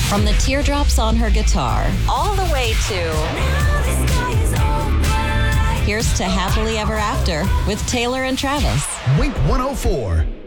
From the teardrops on her guitar, all the way to... Here's to Happily Ever After with Taylor and Travis. Wink 104.